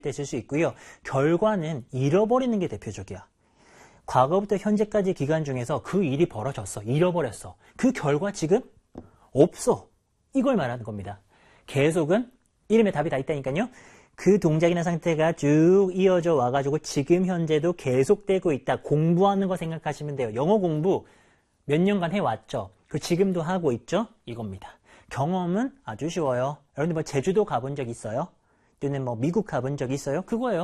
때 쓸 수 있고요. 결과는 잃어버리는 게 대표적이야. 과거부터 현재까지 기간 중에서 그 일이 벌어졌어. 잃어버렸어. 그 결과 지금 없어. 이걸 말하는 겁니다. 계속은 이름에 답이 다 있다니까요. 그 동작이나 상태가 쭉 이어져 와가지고 지금 현재도 계속되고 있다. 공부하는 거 생각하시면 돼요. 영어 공부 몇 년간 해왔죠. 그 지금도 하고 있죠. 이겁니다. 경험은 아주 쉬워요. 여러분들 뭐 제주도 가본 적 있어요? 또는 뭐 미국 가본 적 있어요? 그거예요.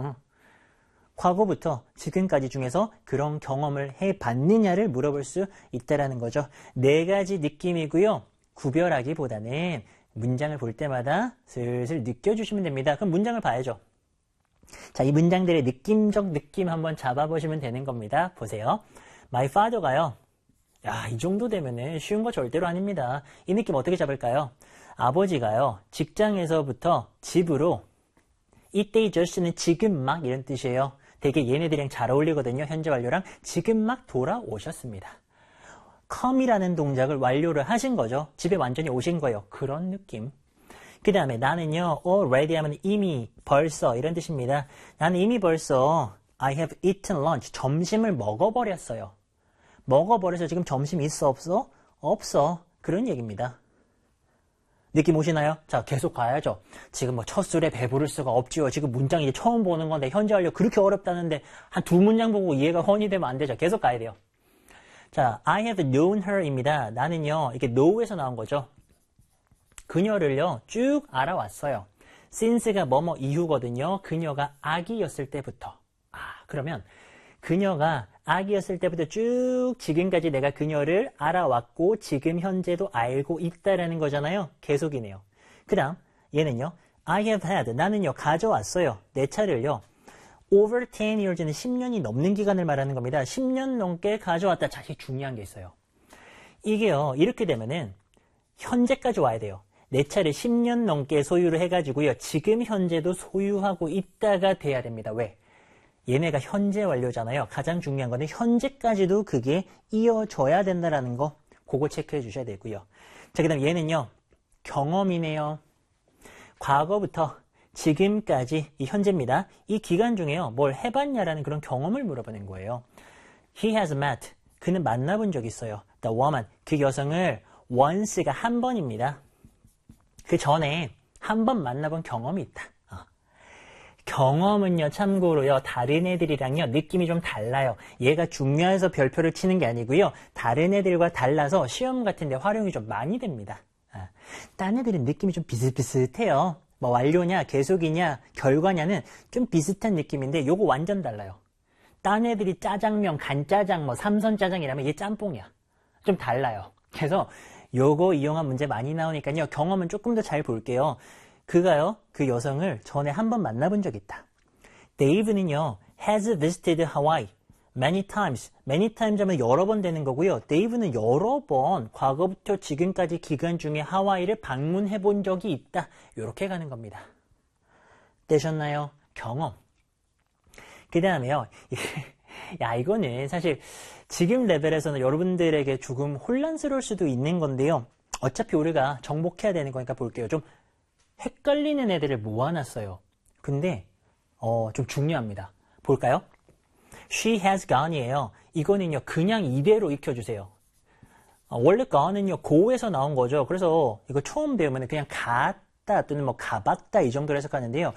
과거부터 지금까지 중에서 그런 경험을 해봤느냐를 물어볼 수 있다는 거죠. 4가지 느낌이고요. 구별하기보다는 문장을 볼 때마다 슬슬 느껴주시면 됩니다. 그럼 문장을 봐야죠. 자, 이 문장들의 느낌적 느낌 한번 잡아보시면 되는 겁니다. 보세요. My father가요. 야, 이 정도 되면은 쉬운 거 절대로 아닙니다. 이 느낌 어떻게 잡을까요? 아버지가요. 직장에서부터 집으로 이때의 just는 지금 막 이런 뜻이에요. 되게 얘네들이랑 잘 어울리거든요. 현재 완료랑 지금 막 돌아오셨습니다. come이라는 동작을 완료를 하신 거죠. 집에 완전히 오신 거예요. 그런 느낌. 그 다음에 나는요. already 하면 이미 벌써 이런 뜻입니다. 나는 이미 벌써 I have eaten lunch. 점심을 먹어버렸어요. 먹어버려서 지금 점심 있어 없어? 없어. 그런 얘기입니다. 느낌 오시나요? 자, 계속 가야죠. 지금 뭐 첫 술에 배부를 수가 없지요. 지금 문장 이제 처음 보는 건데 현재 완료 그렇게 어렵다는데 한 2문장 보고 이해가 훤히 되면 안 되죠. 계속 가야 돼요. 자, I have known her입니다. 나는요, 이게 know에서 나온 거죠. 그녀를요, 쭉 알아왔어요. since가 뭐뭐 이후거든요. 그녀가 아기였을 때부터. 그러면 그녀가 아기였을 때부터 쭉 지금까지 내가 그녀를 알아왔고 지금 현재도 알고 있다라는 거잖아요. 계속이네요. 그 다음 얘는요. I have had. 나는요. 가져왔어요. 내 차를요. over 10 years는 10년이 넘는 기간을 말하는 겁니다. 10년 넘게 가져왔다. 자세히 중요한 게 있어요. 이게요. 이렇게 되면은 현재까지 와야 돼요. 내 차를 10년 넘게 소유를 해가지고요. 지금 현재도 소유하고 있다가 돼야 됩니다. 왜? 얘네가 현재 완료잖아요. 가장 중요한 거는 현재까지도 그게 이어져야 된다는 거 그거 체크해 주셔야 되고요. 자, 그 다음 얘는요. 경험이네요. 과거부터 지금까지 이 현재입니다. 이 기간 중에요. 뭘 해봤냐라는 그런 경험을 물어보는 거예요. He has met. 그는 만나본 적이 있어요. The woman. 그 여성을 once가 한 번입니다. 그 전에 한 번 만나본 경험이 있다. 경험은요, 참고로요, 다른 애들이랑요, 느낌이 좀 달라요. 얘가 중요해서 별표를 치는 게 아니고요, 다른 애들과 달라서 시험 같은 데 활용이 좀 많이 됩니다. 딴 애들은 느낌이 좀 비슷비슷해요. 뭐 완료냐, 계속이냐, 결과냐는 좀 비슷한 느낌인데, 요거 완전 달라요. 딴 애들이 짜장면, 간짜장, 뭐 삼선짜장이라면 얘 짬뽕이야. 좀 달라요. 그래서 요거 이용한 문제 많이 나오니까요, 경험은 조금 더 잘 볼게요. 그가요, 그 여성을 전에 한 번 만나본 적이 있다. Dave는요, has visited Hawaii many times. many times 하면 여러 번 되는 거고요. Dave는 여러 번 과거부터 지금까지 기간 중에 하와이를 방문해 본 적이 있다. 이렇게 가는 겁니다. 되셨나요? 경험. 그 다음에요. 야, 이거는 사실 지금 레벨에서는 여러분들에게 조금 혼란스러울 수도 있는 건데요. 어차피 우리가 정복해야 되는 거니까 볼게요. 좀 헷갈리는 애들을 모아놨어요. 근데 좀 중요합니다. 볼까요? She has gone이에요. 이거는요. 그냥 이대로 익혀주세요. 원래 gone은요. go에서 나온 거죠. 그래서 이거 처음 배우면 그냥 갔다 또는 뭐 가봤다 이 정도로 해석하는데요.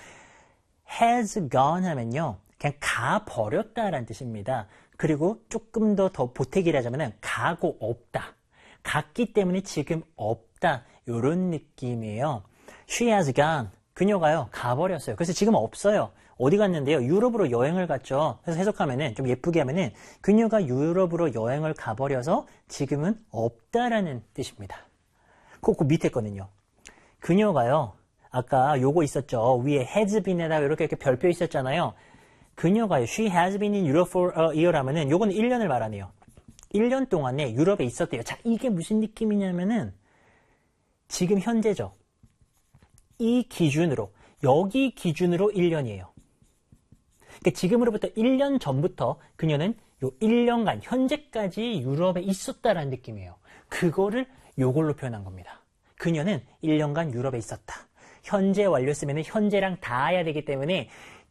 has gone 하면요. 그냥 가버렸다라는 뜻입니다. 그리고 조금 더 보태기를 하자면 가고 없다. 갔기 때문에 지금 없다. 이런 느낌이에요. She has gone. 그녀가요, 가버렸어요. 그래서 지금 없어요. 어디 갔는데요? 유럽으로 여행을 갔죠. 그래서 해석하면은, 좀 예쁘게 하면은, 그녀가 유럽으로 여행을 가버려서 지금은 없다라는 뜻입니다. 그 밑에 거는요. 그녀가요, 아까 요거 있었죠. 위에 has been에다가 이렇게 별표 있었잖아요. 그녀가요, she has been in Europe for a year 하면은, 요거는 1년을 말하네요. 1년 동안에 유럽에 있었대요. 자, 이게 무슨 느낌이냐면은, 지금 현재죠. 이 기준으로, 여기 기준으로 1년이에요. 그러니까 지금으로부터 1년 전부터 그녀는 요 1년간 현재까지 유럽에 있었다라는 느낌이에요. 그거를 요걸로 표현한 겁니다. 그녀는 1년간 유럽에 있었다. 현재 완료 쓰면 현재랑 닿아야 되기 때문에